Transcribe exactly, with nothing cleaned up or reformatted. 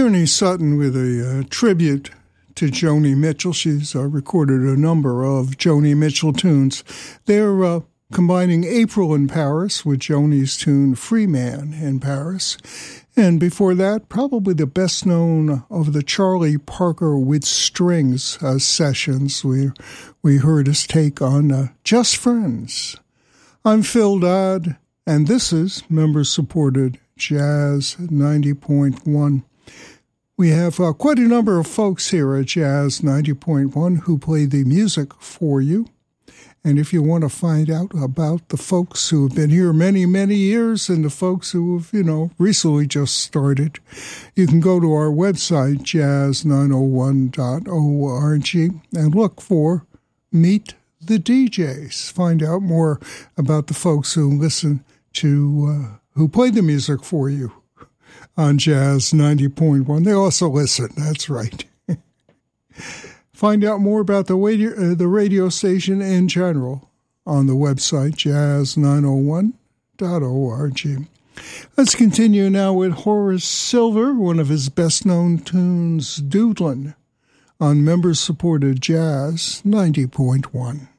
Tierney Sutton with a uh, tribute to Joni Mitchell. She's uh, recorded a number of Joni Mitchell tunes. They're uh, combining April in Paris with Joni's tune Free Man in Paris. And before that, probably the best known of the Charlie Parker with Strings uh, sessions. We, we heard his take on uh, Just Friends. I'm Phil Dodd, and this is member-supported Jazz ninety point one. We have uh, quite a number of folks here at Jazz ninety point one who play the music for you. And if you want to find out about the folks who have been here many, many years and the folks who have, you know, recently just started, you can go to our website, jazz nine oh one dot org, and look for Meet the D Js. Find out more about the folks who listen to, uh, who play the music for you on Jazz ninety point one. They also listen, that's right. Find out more about the radio, uh, the radio station in general on the website, jazz nine oh one dot org. Let's continue now with Horace Silver, one of his best-known tunes, Doodlin', on member-supported Jazz ninety point one.